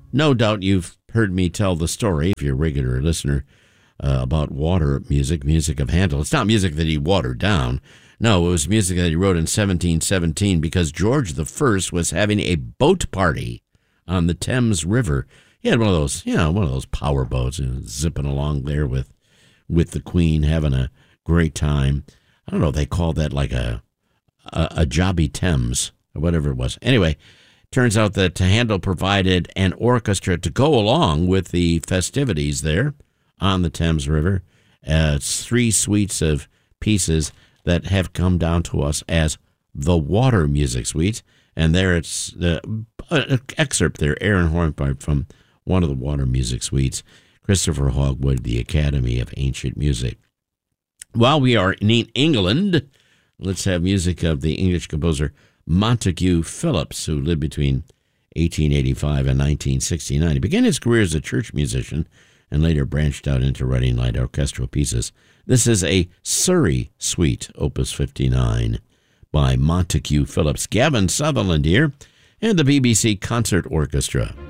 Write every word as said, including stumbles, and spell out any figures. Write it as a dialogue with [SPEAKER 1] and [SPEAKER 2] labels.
[SPEAKER 1] no doubt you've heard me tell the story, if you're a regular listener, uh, about water music, music of Handel. It's not music that he watered down. No, it was music that he wrote in seventeen seventeen because George the First was having a boat party on the Thames River. He had one of those, you know, one of those power boats, you know, zipping along there with with the Queen, having a great time. I don't know, they called that like a a, a Jobby Thames or whatever it was. Anyway, turns out that Handel provided an orchestra to go along with the festivities there on the Thames River. Uh, it's three suites of pieces that have come down to us as the Water Music Suite. And there it's the uh, excerpt there, Aaron Hornpipe from one of the Water Music Suites, Christopher Hogwood, The Academy of Ancient Music. While we are in England, let's have music of the English composer Montague Phillips, who lived between eighteen eighty-five and nineteen sixty-nine. He began his career as a church musician and later branched out into writing light orchestral pieces. This is a Surrey Suite, Opus fifty-nine, by Montague Phillips. Gavin Sutherland here, and the B B C Concert Orchestra.